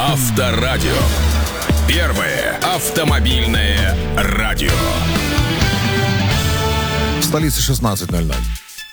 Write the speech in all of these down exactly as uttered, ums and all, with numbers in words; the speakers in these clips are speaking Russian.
Авторадио. Первое автомобильное радио. В столице шестнадцать ноль ноль.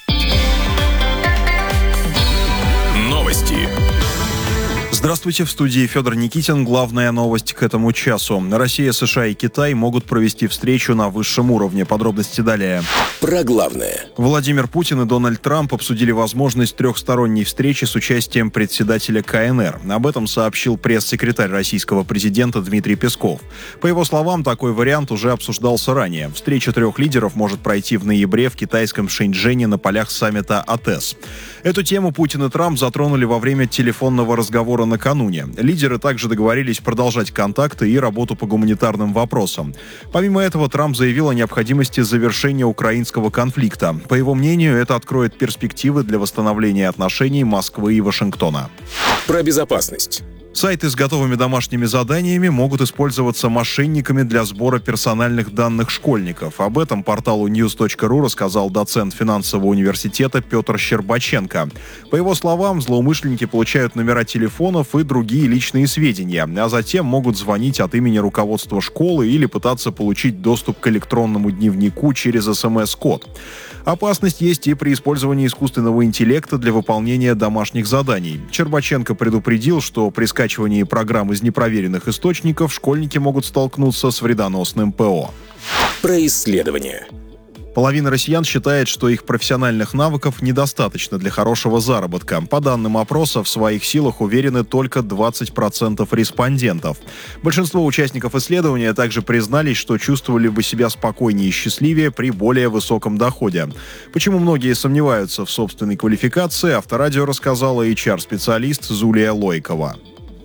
Новости. Здравствуйте, в студии Федор Никитин. Главная новость к этому часу. Россия, США и Китай могут провести встречу на высшем уровне. Подробности далее. Про главное. Владимир Путин и Дональд Трамп обсудили возможность трехсторонней встречи с участием председателя ка эн эр. Об этом сообщил пресс-секретарь российского президента Дмитрий Песков. По его словам, такой вариант уже обсуждался ранее. Встреча трех лидеров может пройти в ноябре в китайском Шэньчжэне на полях саммита а тэ эс. Эту тему Путин и Трамп затронули во время телефонного разговора накануне. Лидеры также договорились продолжать контакты и работу по гуманитарным вопросам. Помимо этого, Трамп заявил о необходимости завершения украинского конфликта. По его мнению, это откроет перспективы для восстановления отношений Москвы и Вашингтона. Про безопасность. Сайты с готовыми домашними заданиями могут использоваться мошенниками для сбора персональных данных школьников. Об этом порталу ньюс точка ру рассказал доцент финансового университета Петр Щербаченко. По его словам, злоумышленники получают номера телефонов и другие личные сведения, а затем могут звонить от имени руководства школы или пытаться получить доступ к электронному дневнику через эс эм эс-код. Опасность есть и при использовании искусственного интеллекта для выполнения домашних заданий. Щербаченко предупредил, что при скачивании программ из непроверенных источников школьники могут столкнуться с вредоносным пэ о. Про исследования. Половина россиян считает, что их профессиональных навыков недостаточно для хорошего заработка. По данным опроса, в своих силах уверены только двадцать процентов респондентов. Большинство участников исследования также признались, что чувствовали бы себя спокойнее и счастливее при более высоком доходе. Почему многие сомневаются в собственной квалификации, Авторадио рассказала эйч ар-специалист Зулия Лойкова.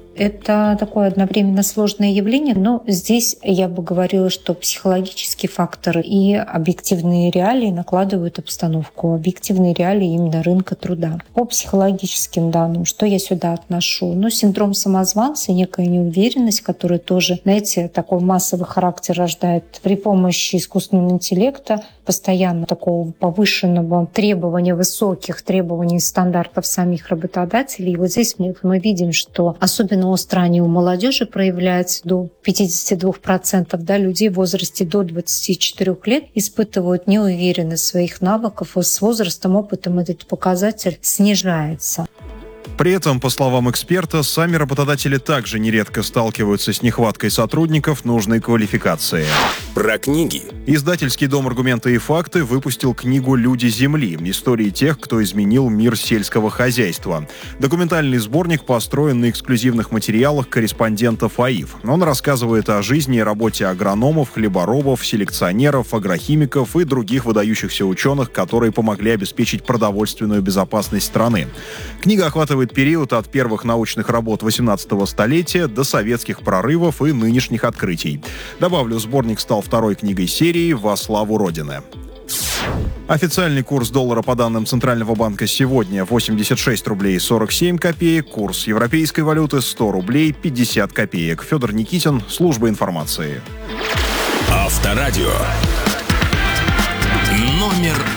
Это такое одновременно сложное явление, но здесь я бы говорила, что психологический фактор и объективные реалии накладывают обстановку, объективные реалии именно рынка труда. По психологическим данным, что я сюда отношу? Ну, синдром самозванца, некая неуверенность, которая тоже, знаете, такой массовый характер рождает при помощи искусственного интеллекта, постоянно такого повышенного требования, высоких требований стандартов самих работодателей. И вот здесь мы, мы видим, что особенно остро они у молодежи проявляются, до пятьдесят два процента, да, людей в возрасте до двадцати четырёх лет испытывают неуверенность в своих навыках, и с возрастом, опытом этот показатель снижается. При этом, по словам эксперта, сами работодатели также нередко сталкиваются с нехваткой сотрудников нужной квалификации. Про книги. Издательский дом «Аргументы и факты» выпустил книгу «Люди Земли. Истории тех, кто изменил мир сельского хозяйства». Документальный сборник построен на эксклюзивных материалах корреспондентов а и эф. Он рассказывает о жизни и работе агрономов, хлеборобов, селекционеров, агрохимиков и других выдающихся ученых, которые помогли обеспечить продовольственную безопасность страны. Книга охватывает период от первых научных работ восемнадцатого столетия до советских прорывов и нынешних открытий. Добавлю, сборник стал второй книгой серии «Во славу Родины». Официальный курс доллара по данным Центрального банка сегодня восемьдесят шесть рублей сорок семь копеек, курс европейской валюты сто рублей пятьдесят копеек. Федор Никитин, служба информации. Авторадио. Номер